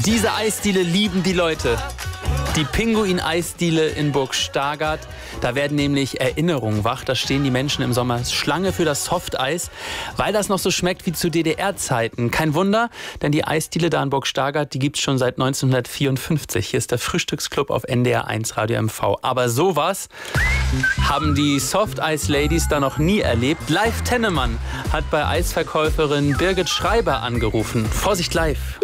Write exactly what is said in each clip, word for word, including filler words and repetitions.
Diese Eisdiele lieben die Leute. Die Pinguin-Eisdiele in Burg Stargard. Da werden nämlich Erinnerungen wach. Da stehen die Menschen im Sommer Schlange für das Softeis, weil das noch so schmeckt wie zu D D R-Zeiten. Kein Wunder, denn die Eisdiele da in Burg Stargard, die gibt es schon seit neunzehnhundertvierundfünfzig. Hier ist der Frühstücksclub auf N D R eins Radio M V. Aber sowas haben die Softeis-Ladies da noch nie erlebt. Live Tennemann hat bei Eisverkäuferin Birgit Schreiber angerufen. Vorsicht live.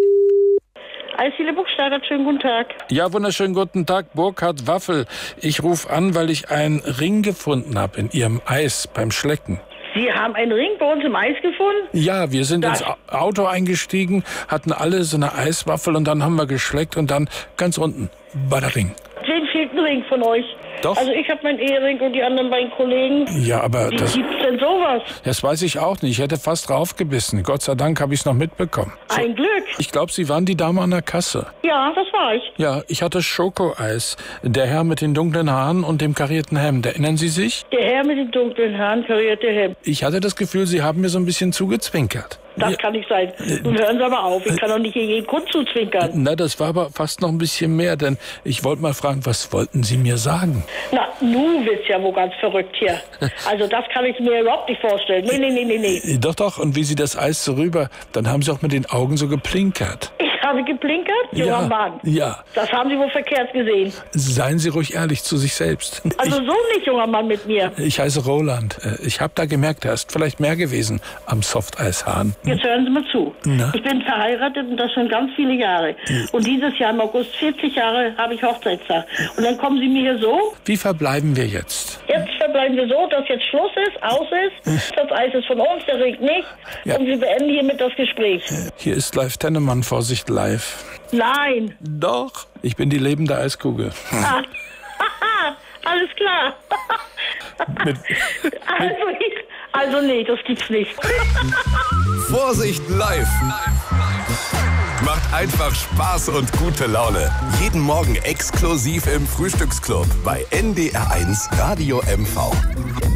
Eisdiele Burg Stargard, schönen guten Tag. Ja, wunderschönen guten Tag, Burkhard Waffel. Ich rufe an, weil ich einen Ring gefunden habe in Ihrem Eis beim Schlecken. Sie haben einen Ring bei uns im Eis gefunden? Ja, wir sind Das- ins Auto eingestiegen, hatten alle so eine Eiswaffel und dann haben wir geschleckt und dann ganz unten war der Ring. Wem fehlt ein Ring von euch? Doch. Also ich habe meinen Ehering und die anderen beiden Kollegen. Ja, aber Wie das, gibt's denn sowas? das weiß ich auch nicht. Ich hätte fast draufgebissen. Gott sei Dank habe ich es noch mitbekommen. So, Ein Glück. ich glaube, Sie waren die Dame an der Kasse. Ja, das war ich. Ja, ich hatte Schokoeis. Der Herr mit den dunklen Haaren und dem karierten Hemd. Erinnern Sie sich? Der Herr mit den dunklen Haaren, karierte Hemd. Ich hatte das Gefühl, Sie haben mir so ein bisschen zugezwinkert. Das Ja. kann nicht sein. Nun hören Sie aber auf. Ich kann doch nicht hier jeden Kunden zuzwinkern. Na, das war aber fast noch ein bisschen mehr, denn ich wollte mal fragen, was wollten Sie mir sagen? Na, nu wird's ja wohl ganz verrückt hier. Also das kann ich mir überhaupt nicht vorstellen. Nee, nee, nee, nee, nee. Doch, doch, und wie Sie das Eis so rüber, dann haben Sie auch mit den Augen so geplinkert. Ich habe geplinkert? Junger Ja, Mann. ja. Das haben Sie wohl verkehrt gesehen. Seien Sie ruhig ehrlich zu sich selbst. Also so nicht, junger Mann, mit mir. Ich, ich heiße Roland. Äh, Ich habe da gemerkt, da ist vielleicht mehr gewesen am Softeishahn. Jetzt hören Sie mal zu. Na? Ich bin verheiratet und das schon ganz viele Jahre. Und dieses Jahr im August, vierzig Jahre, habe ich Hochzeitstag. Und dann kommen Sie mir hier so. Wie verbleiben wir jetzt? Jetzt verbleiben wir so, dass jetzt Schluss ist, aus ist. Das Eis ist von uns, der Ring nicht. Ja. Und wir beenden hiermit das Gespräch. Hier ist Live Tennemann, Vorsicht live. Nein. Doch. Ich bin die lebende Eiskugel. Ah. Alles klar. Mit, Also, ich, also nee, das gibt's nicht. Vorsicht live! Macht einfach Spaß und gute Laune. Jeden Morgen exklusiv im Frühstücksclub bei N D R eins Radio M V.